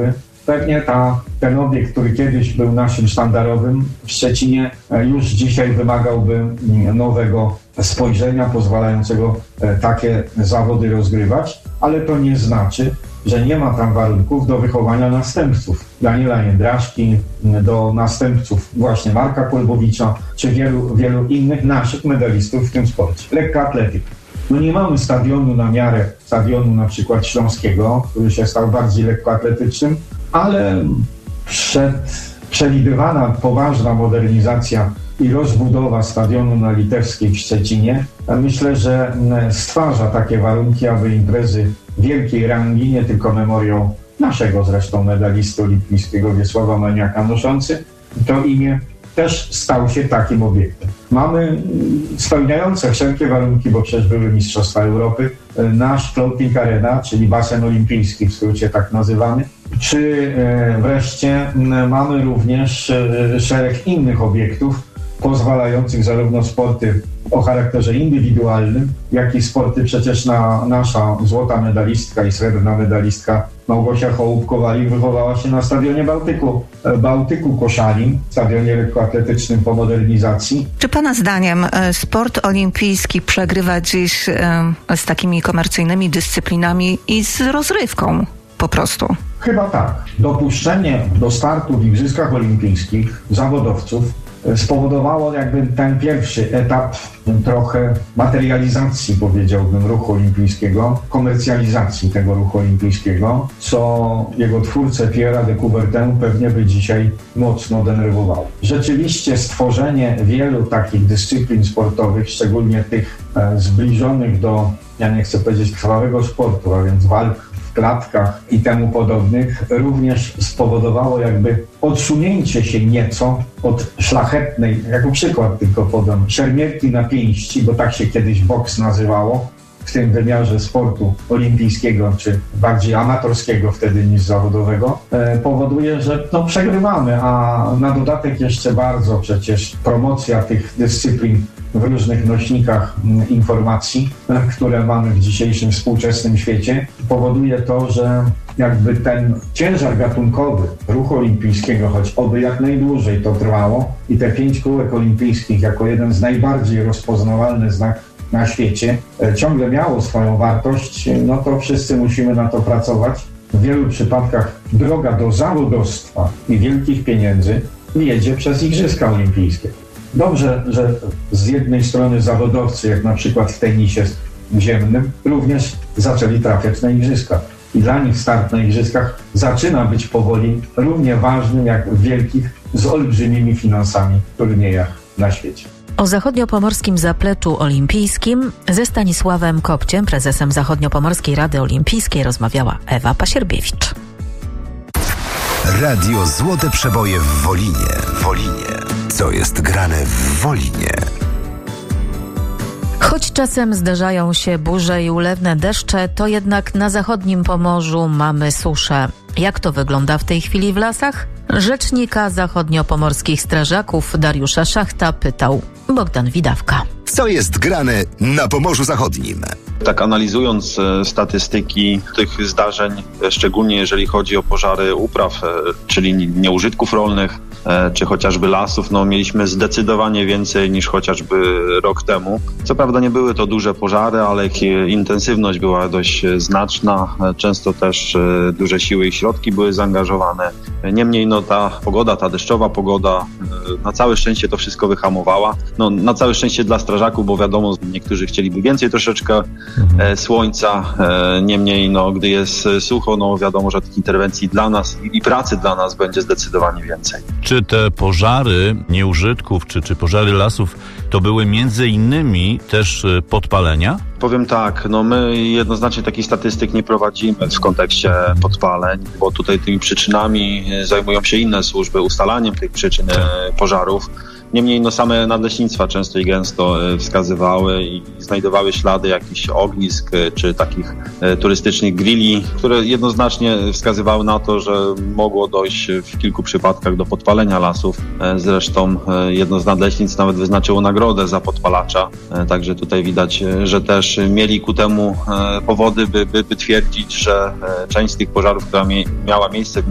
sportowy. Pewnie ten obiekt, który kiedyś był naszym sztandarowym w Szczecinie, już dzisiaj wymagałby nowego spojrzenia pozwalającego takie zawody rozgrywać, ale to nie znaczy, że nie ma tam warunków do wychowania następców. Daniela Jędraszki, do następców właśnie Marka Kolbowicza, czy wielu innych naszych medalistów w tym sporcie. Lekka atletyka. No nie mamy stadionu na miarę stadionu na przykład śląskiego, który się stał bardziej lekkoatletycznym, ale przewidywana poważna modernizacja i rozbudowa stadionu na Litewskiej w Szczecinie, myślę, że stwarza takie warunki, aby imprezy wielkiej rangi, nie tylko memoriał naszego zresztą medalisty olimpijskiego Wiesława Maniaka noszący to imię, też stał się takim obiektem. Mamy spełniające wszelkie warunki, bo przecież były Mistrzostwa Europy, nasz Floating Arena, czyli basen olimpijski, w skrócie tak nazywany, czy wreszcie mamy również szereg innych obiektów pozwalających zarówno sporty o charakterze indywidualnym, jak i sporty przecież nasza złota medalistka i srebrna medalistka Małgosia Hołub-Kowalik wychowała się na stadionie Bałtyku Koszalin, stadionie lekkoatletycznym po modernizacji. Czy Pana zdaniem sport olimpijski przegrywa dziś z takimi komercyjnymi dyscyplinami i z rozrywką po prostu? Chyba tak. Dopuszczenie do startu w Igrzyskach Olimpijskich zawodowców spowodowało jakby ten pierwszy etap trochę materializacji, powiedziałbym, ruchu olimpijskiego, komercjalizacji tego ruchu olimpijskiego, co jego twórcę Pierre'a de Coubertin pewnie by dzisiaj mocno denerwowało. Rzeczywiście stworzenie wielu takich dyscyplin sportowych, szczególnie tych zbliżonych do, ja nie chcę powiedzieć krwawego sportu, a więc walk w klatkach i temu podobnych, również spowodowało jakby odsunięcie się nieco od szlachetnej, jako przykład tylko podam, szermierki na pięści, bo tak się kiedyś boks nazywało, w tym wymiarze sportu olimpijskiego, czy bardziej amatorskiego wtedy niż zawodowego, powoduje, że przegrywamy, a na dodatek jeszcze bardzo przecież promocja tych dyscyplin w różnych nośnikach informacji, które mamy w dzisiejszym współczesnym świecie, powoduje to, że jakby ten ciężar gatunkowy ruchu olimpijskiego, choć oby jak najdłużej to trwało i te 5 kółek olimpijskich jako jeden z najbardziej rozpoznawalnych znak na świecie ciągle miało swoją wartość, to wszyscy musimy na to pracować. W wielu przypadkach droga do zawodowstwa i wielkich pieniędzy wiedzie przez Igrzyska Olimpijskie. Dobrze, że z jednej strony zawodowcy, jak na przykład w tenisie ziemnym, również zaczęli trafiać na Igrzyska. I dla nich start na Igrzyskach zaczyna być powoli równie ważny jak w wielkich, z olbrzymimi finansami turniejach na świecie. O zachodniopomorskim zapleczu olimpijskim ze Stanisławem Kopciem, prezesem Zachodniopomorskiej Rady Olimpijskiej, rozmawiała Ewa Pasierbiewicz. Radio Złote Przeboje w Wolinie. Co jest grane w Wolinie? Choć czasem zdarzają się burze i ulewne deszcze, to jednak na zachodnim Pomorzu mamy suszę. Jak to wygląda w tej chwili w lasach? Rzecznika zachodniopomorskich strażaków Dariusza Szachta pytał Bogdan Widawka. Co jest grane na Pomorzu Zachodnim? Tak analizując statystyki tych zdarzeń, szczególnie jeżeli chodzi o pożary upraw, czyli nieużytków rolnych, czy chociażby lasów, mieliśmy zdecydowanie więcej niż chociażby rok temu. Co prawda nie były to duże pożary, ale ich intensywność była dość znaczna. Często też duże siły i środki były zaangażowane. Niemniej ta pogoda, ta deszczowa pogoda, na całe szczęście to wszystko wyhamowała. Na całe szczęście dla strażaków, bo wiadomo, niektórzy chcieliby więcej troszeczkę słońca. Niemniej, gdy jest sucho, wiadomo, że tych interwencji dla nas i pracy dla nas będzie zdecydowanie więcej. Czy te pożary nieużytków, czy pożary lasów, to były między innymi też podpalenia? Powiem tak, my jednoznacznie takich statystyk nie prowadzimy w kontekście podpaleń, bo tutaj tymi przyczynami zajmują się inne służby, ustalaniem tych przyczyn pożarów. Niemniej same nadleśnictwa często i gęsto wskazywały i znajdowały ślady jakichś ognisk czy takich turystycznych grilli, które jednoznacznie wskazywały na to, że mogło dojść w kilku przypadkach do podpalenia lasów. Zresztą jedno z nadleśnictw nawet wyznaczyło nagrodę za podpalacza, także tutaj widać, że też mieli ku temu powody, by twierdzić, że część z tych pożarów, która miała miejsce w